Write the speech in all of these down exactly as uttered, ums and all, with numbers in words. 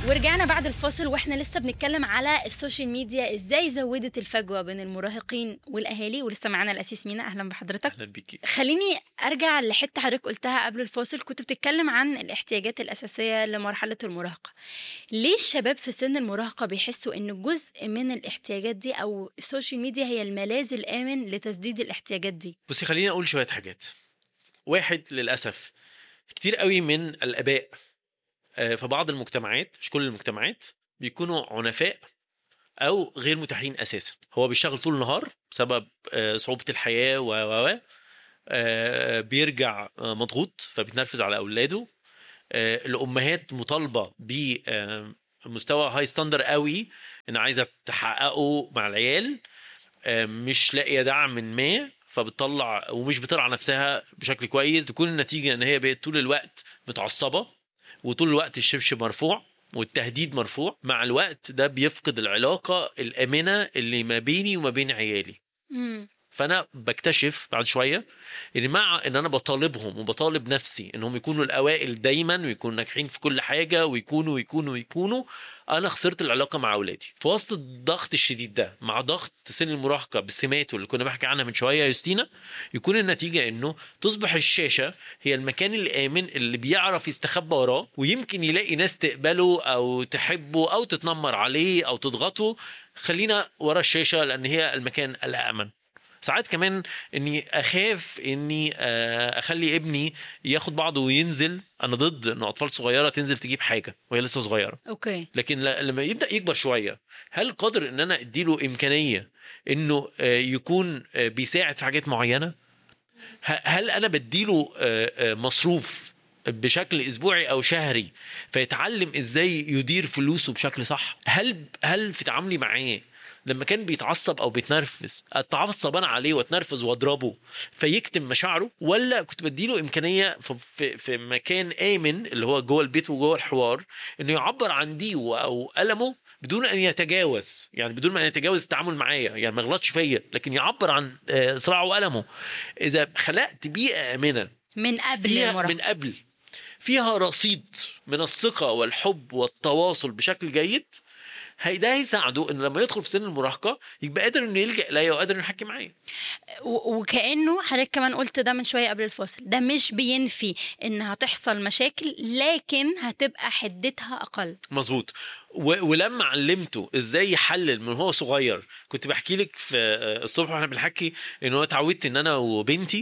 ورجعنا بعد الفاصل واحنا لسه بنتكلم على السوشيال ميديا ازاي زودت الفجوه بين المراهقين والاهالي، ولسه معانا الاسيس مينا. اهلا بحضرتك. اهلا بيكي. خليني ارجع لحته حضرتك قلتها قبل الفاصل، كنت بتتكلم عن الاحتياجات الاساسيه لمرحله المراهقه. ليه الشباب في سن المراهقه بيحسوا ان جزء من الاحتياجات دي او السوشيال ميديا هي الملاذ الامن لتسديد الاحتياجات دي؟ بصي خليني اقول شويه حاجات. واحد، للاسف كتير قوي من الاباء في بعض المجتمعات، مش كل المجتمعات، بيكونوا عنفاء او غير متاحين اساسا. هو بيشتغل طول النهار بسبب صعوبه الحياه و و بيرجع مضغوط فبيتنرفز على اولاده. الامهات مطالبه بمستوى هاي ستاندر قوي ان عايزه تحققه مع العيال، مش لاقيه دعم من ما فبتطلع ومش بترعى نفسها بشكل كويس. تكون النتيجه ان هي بقت طول الوقت متعصبه وطول الوقت الشبشب مرفوع والتهديد مرفوع. مع الوقت ده بيفقد العلاقه الامنه اللي ما بيني وما بين عيالي. امم فانا بكتشف بعد شويه ان مع ان انا بطالبهم وبطالب نفسي انهم يكونوا الاوائل دايما ويكونوا ناجحين في كل حاجه ويكونوا ويكونوا ويكونوا انا خسرت العلاقه مع اولادي في وسط الضغط الشديد ده. مع ضغط سن المراهقه بالسمات اللي كنا بحكي عنها من شويه يا يوستينا، يكون النتيجه انه تصبح الشاشه هي المكان الامن اللي بيعرف يستخبى وراه، ويمكن يلاقي ناس تقبله او تحبه او تتنمر عليه او تضغطه. خلينا ورا الشاشه لان هي المكان الامن. ساعات كمان اني اخاف اني اخلي ابني ياخد بعضه وينزل. انا ضد ان اطفال صغيره تنزل تجيب حاجه وهي لسه صغيره، اوكي، لكن لما يبدا يكبر شويه هل قادر ان انا اديله امكانيه انه يكون بيساعد في حاجات معينه؟ هل انا بديله مصروف بشكل اسبوعي او شهري فيتعلم ازاي يدير فلوسه بشكل صح؟ هل هل في تعاملي معاه لما كان بيتعصب او بيتنرفز اتعصب انا عليه واتنرفز واضربه فيكتم مشاعره، ولا كنت بديله امكانيه في في مكان امن اللي هو جوه البيت وجوه الحوار انه يعبر عن دي او المه بدون ان يتجاوز، يعني بدون ما يتجاوز التعامل معايا، يعني ما يغلطش فيا لكن يعبر عن صراعه والمه. اذا خلقت بيئه امنه من قبل المراهقه، من قبل فيها رصيد من الثقه والحب والتواصل بشكل جيد، ده هيساعده ان لما يدخل في سن المراهقه يبقى قادر انه يلجأ ليا وقادر انه يحكي معايا. وكأنه حضرتك كمان قلت ده من شويه قبل الفاصل، ده مش بينفي ان هتحصل مشاكل لكن هتبقى حدتها اقل. مظبوط. ولما علمته ازاي يحلل من هو صغير، كنت بحكي لك في الصبح واحنا بنحكي ان هو اتعودت ان انا وبنتي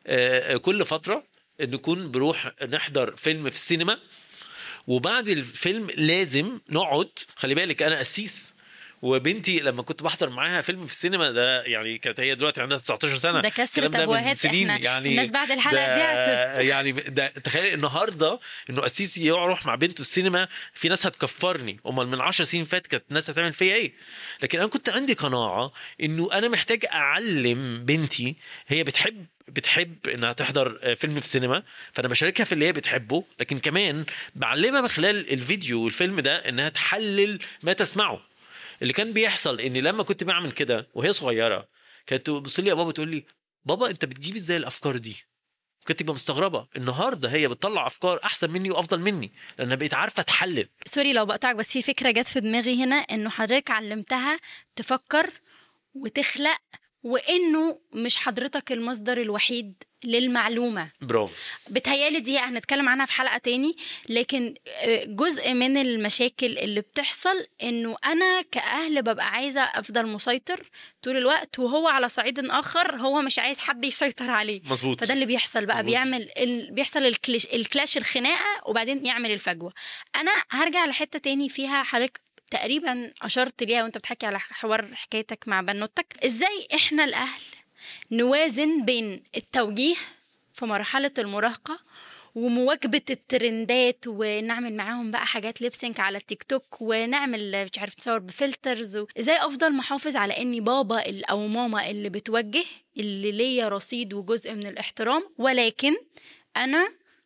كل فتره نكون بروح نحضر فيلم في السينما، وبعد الفيلم لازم نقعد. خلي بالك انا قسيس، وبنتي لما كنت بحضر معاها فيلم في السينما ده يعني كانت هي دلوقتي عندها تسعتاشر سنه، ده كسرة ابوهات. احنا يعني الناس بعد الحلقه دي هت... يعني ده تخيل النهارده انه قسيس يروح مع بنته السينما، في ناس هتكفرني. امال من عشر سنين فات كانت الناس هتعمل فيا ايه؟ لكن انا كنت عندي قناعه انه انا محتاج اعلم بنتي، هي بتحب بتحب انها تحضر فيلم في السينما فانا بشاركها في اللي هي بتحبه، لكن كمان بعلمها من خلال الفيديو والفيلم ده انها تحلل ما تسمعه. اللي كان بيحصل اني لما كنت بعمل كده وهي صغيره كانت تبص لي يا بابا تقول لي بابا انت بتجيب ازاي الافكار دي؟ كنت ببقى مستغربه. النهارده هي بتطلع افكار احسن مني وافضل مني لانها بقيت عارفه تحلل. سوري لو بقطعك، بس في فكره جت في دماغي هنا، انه حضرتك علمتها تفكر وتخلق، وانه مش حضرتك المصدر الوحيد للمعلومه. برافو. بتهيالي دي هنتكلم عنها في حلقه تاني، لكن جزء من المشاكل اللي بتحصل انه انا كأهل ببقى عايزه افضل مسيطر طول الوقت، وهو على صعيد اخر هو مش عايز حد يسيطر عليه. مظبوط. فده اللي بيحصل بقى. مزبوط. بيعمل ال... بيحصل الكلاش الكلاش الخناقه وبعدين يعمل الفجوه. انا هرجع لحته تاني فيها حضرتك تقريبا اشرت ليها وانت بتحكي على حوار حكايتك مع بنوتك، ازاي احنا الاهل نوازن بين التوجيه في مرحله المراهقه ومواكبه الترندات، ونعمل معاهم بقى حاجات ليبسينك على التيك توك، ونعمل مش عارف تصور بفلترز، ازاي افضل محافظ على اني بابا او ماما اللي بتوجه، اللي ليا رصيد وجزء من الاحترام، ولكن انا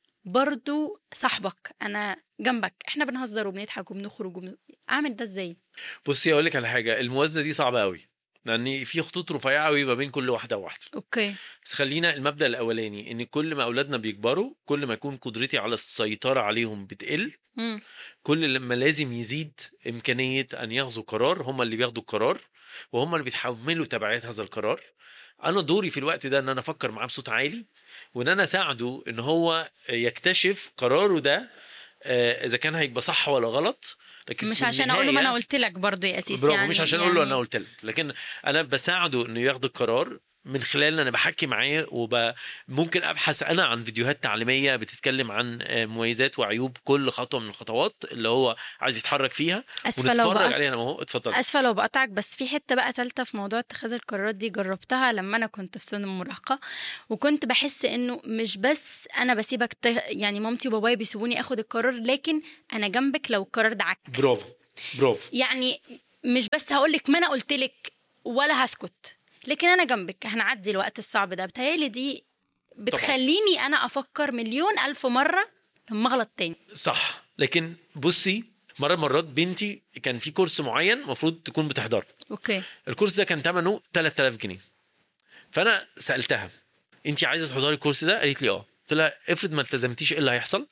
برضو صاحبك، انا جنبك، احنا بنهزر وبنضحك وبنخرج وبن... اعمل ده ازاي؟ بصي اقول لك على حاجه، الموازنه دي صعبه قوي لان في خطوط رفيعه قوي ما بين كل واحده وواحده. اوكي. بس خلينا المبدا الاولاني ان كل ما اولادنا بيكبروا كل ما يكون قدرتي على السيطره عليهم بتقل. مم. كل لما لازم يزيد امكانيه ان ياخذوا قرار، هم اللي بياخدوا القرار وهم اللي بيتحملوا تبعات هذا القرار. انا دوري في الوقت ده ان انا افكر معاه بصوت عالي، وان انا اساعده ان هو يكتشف قراره ده آه، اذا كان هيبقى صح ولا غلط. لكن مش في عشان اقول له ما النهاية- انا قلت لك برضه يا اسيس، برافو، يعني مش عشان يعني اقول له انا قلت لك، لكن انا بساعده انه ياخد القرار من خلال ان انا بحكي معاه، وممكن ابحث انا عن فيديوهات تعليميه بتتكلم عن آه، مميزات وعيوب كل خطوه من الخطوات اللي هو عايز يتحرك فيها، اسفه لو ونتفرج بقى عليها انا وهو. اتفضل. اسفه لو بقطعك، بس في حته بقى ثالثه في موضوع اتخاذ القرارات دي جربتها لما انا كنت في سن المراهقه، وكنت بحس انه مش بس انا بسيبك ت... يعني مامتي وبابايا بيسيبوني اخد القرار، لكن انا جنبك لو القرار ده عك. برافو برافو. يعني مش بس هقولك ما انا قلتلك ولا هسكت، لكن انا جنبك، هنعدي الوقت الصعب ده. بتهيالي دي بتخليني انا افكر مليون الف مره لما اغلط تاني. صح. لكن بصي، مرة مرات بنتي كان في كورس معين مفروض تكون بتحضره. اوكي. الكورس ده كان ثمنه ثلاثة آلاف جنيه. فانا سالتها انت عايزه تحضري الكورس ده؟ قالت لي اه. قلت لها افرض ما التزمتيش ايه اللي هيحصل؟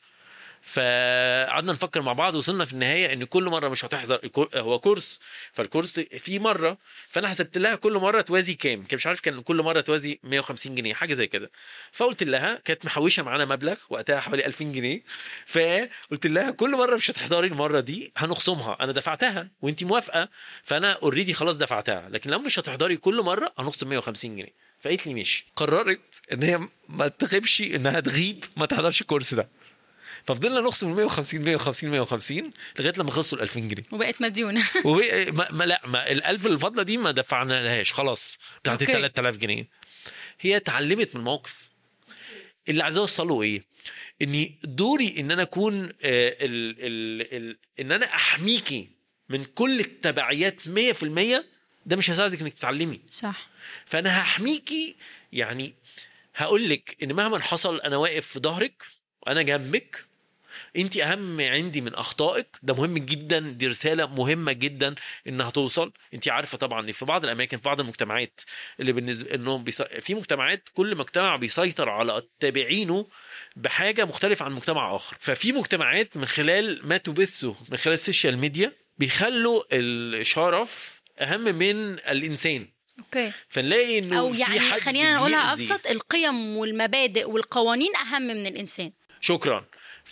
فقعدنا نفكر مع بعض، وصلنا في النهايه ان كل مره مش هتحضر الكور... هو كورس، فالكورس في مره، فانا حسبت لها كل مره توازي كام، كان مش عارف، كان كل مره توازي مية وخمسين جنيه حاجه زي كده. فقلت لها، كانت محوشه معانا مبلغ وقتها حوالي ألفين جنيه، فقلت لها كل مره مش هتحضري المره دي هنخصمها، انا دفعتها وانت موافقه، فانا اوريدي خلاص دفعتها، لكن لو مش هتحضري كل مره هنخصم مية وخمسين جنيه. فقالت لي ماشي. قررت ان هي ما تغيبش، انها تغيب ما تحضرش الكورس ده. ففضلنا نقسم مية وخمسين مية وخمسين مية وخمسين لغايه لما خلصوا ال ألفين جنيه، وبقت مديونه. وبقى ما ما لا ما الألف الفضله دي ما دفعنا لهاش خلاص، بتاعت أوكي. ثلاثة آلاف جنيه. هي اتعلمت من الموقف. اللي عايز اوصله ايه؟ اني دوري ان انا اكون آه، ال ال ال ان انا احميكي من كل التبعيات مية في المية. ده مش هيساعدك انك تتعلمي. صح. فانا هحميكي، يعني هقول لك ان مهما حصل انا واقف في ظهرك وانا جنبك. انت اهم عندي من اخطائك. ده مهم جدا، دي رساله مهمه جدا انها توصل. انت عارفه طبعا ان في بعض الاماكن، في بعض المجتمعات اللي بالنسبه انهم بيص... في مجتمعات كل مجتمع بيسيطر على تابعينه بحاجه مختلفه عن مجتمع اخر. ففي مجتمعات من خلال ما تبثه من خلال السوشيال ميديا بيخلوا الشرف اهم من الانسان. اوكي. فنلاقي انه او في يعني حد خلينا نقولها بيأذي. ابسط، القيم والمبادئ والقوانين اهم من الانسان. شكرا.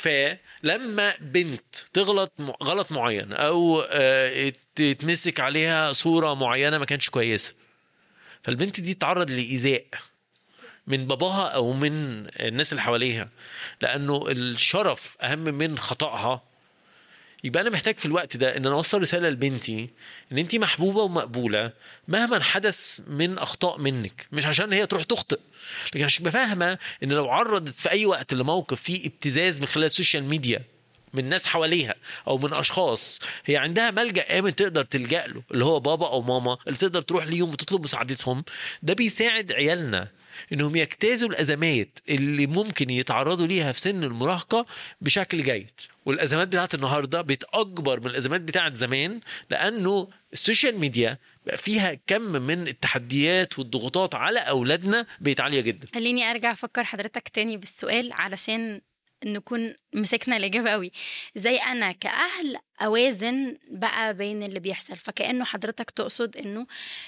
فلما بنت تغلط م- غلط معين او آه، تتمسك عليها صورة معينة ما كانش كويسة، فالبنت دي تعرض لإيذاء من باباها او من الناس اللي حواليها لانه الشرف اهم من خطأها، يبقى انا محتاج في الوقت ده ان انا اوصل رساله لبنتي ان انت محبوبه ومقبوله مهما حدث من اخطاء منك، مش عشان هي تروح تخطئ، لكن عشان تبقى فاهمه ان لو عرضت في اي وقت لموقف فيه ابتزاز من خلال السوشيال ميديا من ناس حواليها او من اشخاص، هي عندها ملجأ امن تقدر تلجأ له، اللي هو بابا او ماما اللي تقدر تروح ليهم وتطلب مساعدتهم. ده بيساعد عيالنا انهم يجتازوا الازمات اللي ممكن يتعرضوا ليها في سن المراهقه بشكل جيد. والازمات بتاعت النهارده بتأكبر من الازمات بتاعت زمان، لانه السوشيال ميديا بقى فيها كم من التحديات والضغوطات على اولادنا بقت عاليه جدا. خليني ارجع افكر حضرتك تاني بالسؤال علشان نكون مسكنا الإجابة قوي. زي أنا كأهل أوازن بقى بين اللي بيحصل، فكأنه حضرتك تقصد أنه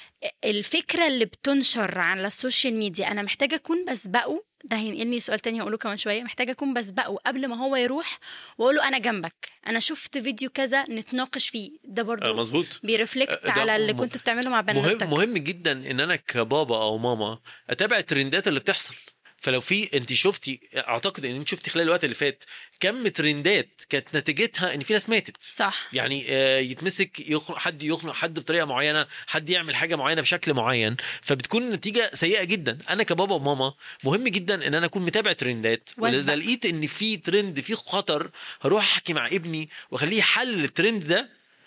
الفكرة اللي بتنشر على السوشيال ميديا أنا محتاجة أكون بسبقه. ده هينقلني سؤال تاني هقوله كمان شوية. محتاجة أكون بسبقه قبل ما هو يروح وأقوله أنا جنبك، أنا شفت فيديو كذا نتناقش فيه. ده برضو آه مظبوط، بيرفلكت على اللي كنت بتعمله مع بناتك. مهم, مهم جدا ان انا كبابا او ماما اتابع الترندات اللي بتحصل. فلو في انت شفتي، اعتقد ان انت شفتي خلال الوقت اللي فات كم ترندات كانت نتيجتها ان في ناس ماتت. صح. يعني يتمسك يخنق حد، يخنق حد بطريقه معينه، حد يعمل حاجه معينه بشكل معين، فبتكون النتيجه سيئه جدا. انا كبابا وماما مهم جدا ان انا اكون متابع ترندات، واذا لقيت ان في ترند فيه خطر هروح احكي مع ابني واخليه حل الترند ده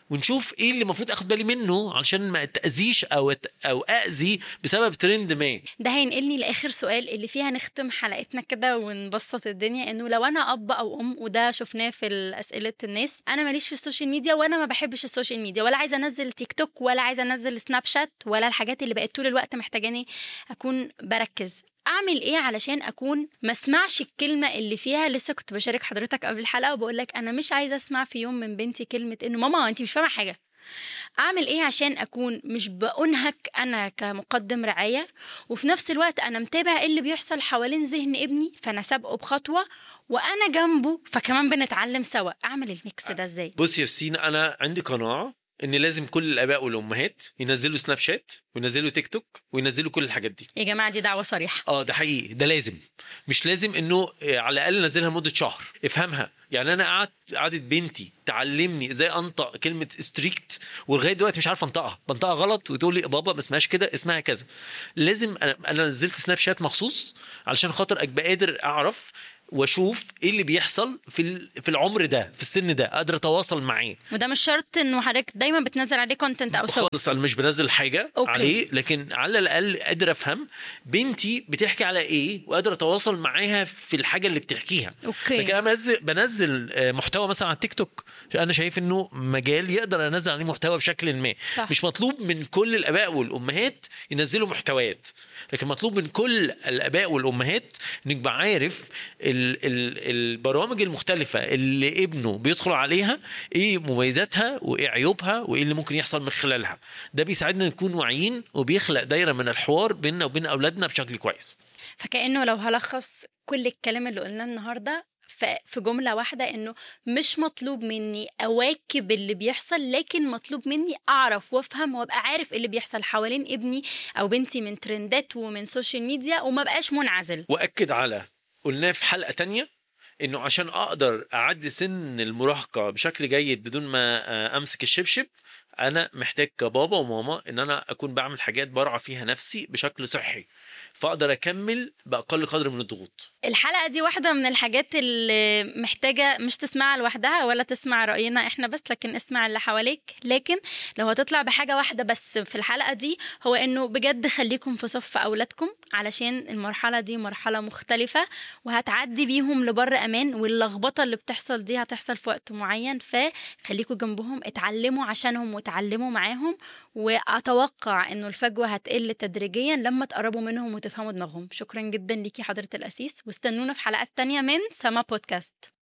ونشوف ايه اللي المفروض اخد بالي منه علشان ما اتاذيش او أت... او اذي بسبب ترند ما. ده هينقلني لاخر سؤال اللي فيها نختم حلقتنا كده ونبسط الدنيا، انه لو انا اب او ام، وده شفناه في اسئله الناس، انا ماليش في السوشيال ميديا وانا ما بحبش السوشيال ميديا ولا عايزه انزل تيك توك ولا عايزه انزل سناب شات ولا الحاجات اللي بقت طول الوقت محتاجاني اكون بركز، اعمل ايه علشان اكون ما اسمعش الكلمه اللي فيها؟ لسه كنت بشارك حضرتك قبل الحلقه وبقول لك انا مش عايزه اسمع في يوم من بنتي كلمه انه ماما انت مش فاهمه حاجه. اعمل ايه عشان اكون مش بأنهك انا كمقدم رعايه، وفي نفس الوقت انا متابع ايه اللي بيحصل حوالين ذهن ابني فانا سابقه بخطوه وانا جنبه فكمان بنتعلم سوا؟ اعمل الميكس ده ازاي؟ بصي يا سينا، انا عندي قناعه ان لازم كل الاباء والامهات ينزلوا سناب شات وينزلوا تيك توك وينزلوا كل الحاجات دي. يا جماعه دي دعوه صريحه. اه ده حقيقي، ده لازم. مش لازم انه على الاقل نزلها مده شهر افهمها. يعني انا قعدت قعدت بنتي تعلمني ازاي انطق كلمه ستريكت، ولغايه دلوقتي مش عارف انطقها، بنطقها غلط وتقول لي بابا ما اسمهاش كده، اسمها كذا. لازم انا, أنا نزلت سناب شات مخصوص علشان خاطر ابقى قادر اعرف واشوف ايه اللي بيحصل في في العمر ده، في السن ده، قادر اتواصل معاه. وده مش شرط انه حضرتك دايما بتنزل عليه كونتنت او صور خالص، انا مش بنزل حاجه أوكي. عليه، لكن على الاقل قادر افهم بنتي بتحكي على ايه وقادر اتواصل معاها في الحاجه اللي بتحكيها. أوكي. لكن انا بنزل, بنزل محتوى مثلا على تيك توك، انا شايف انه مجال يقدر انزل عليه محتوى بشكل ما. صح. مش مطلوب من كل الاباء والامهات ينزلوا محتويات، لكن مطلوب من كل الاباء والامهات انك يبقى عارف ال ال البرامج المختلفه اللي ابنه بيدخل عليها ايه مميزاتها وايه عيوبها وايه اللي ممكن يحصل من خلالها. ده بيساعدنا نكون واعيين وبيخلق دايره من الحوار بيننا وبين اولادنا بشكل كويس. فكأنه لو هلخص كل الكلام اللي قلناه النهارده في جملة واحدة، انه مش مطلوب مني اواكب اللي بيحصل، لكن مطلوب مني اعرف وافهم وابقى عارف اللي بيحصل حوالين ابني او بنتي من ترندات ومن سوشيال ميديا، وما بقاش منعزل. واكد على قلناه في حلقة تانية انه عشان اقدر اعدي سن المراهقة بشكل جيد بدون ما امسك الشبشب، انا محتاج كبابا وماما ان انا اكون بعمل حاجات برعى فيها نفسي بشكل صحي، فاقدر اكمل باقل قدر من الضغوط. الحلقه دي واحده من الحاجات اللي محتاجه مش تسمعها لوحدها ولا تسمع راينا احنا بس، لكن اسمع اللي حواليك. لكن لو هتطلع بحاجه واحده بس في الحلقه دي، هو انه بجد خليكم في صف اولادكم، علشان المرحله دي مرحله مختلفه وهتعدي بيهم لبر امان، واللخبطه اللي بتحصل دي هتحصل في وقت معين، فخليكم جنبهم، اتعلموا عشانهم وتعلموا معاهم، واتوقع انه الفجوه هتقل تدريجيا لما تقربوا منهم وتفهموا دماغهم. شكرا جدا ليكي حضرة الأسيس، واستنونا في حلقات تانية من سما بودكاست.